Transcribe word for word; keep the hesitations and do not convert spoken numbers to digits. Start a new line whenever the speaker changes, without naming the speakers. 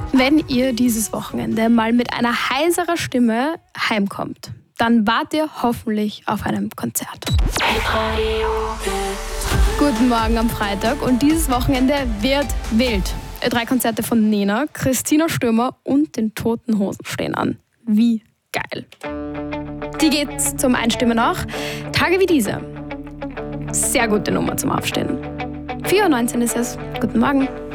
Wenn ihr dieses Wochenende mal mit einer heiseren Stimme heimkommt, dann wart ihr hoffentlich auf einem Konzert. Guten Morgen am Freitag und dieses Wochenende wird wild. Drei Konzerte von Nena, Christina Stürmer und den Toten Hosen stehen an. Wie geil. Die geht's zum Einstimmen auch. Tage wie diese. Sehr gute Nummer zum Aufstehen. vier Uhr neunzehn ist es. Guten Morgen.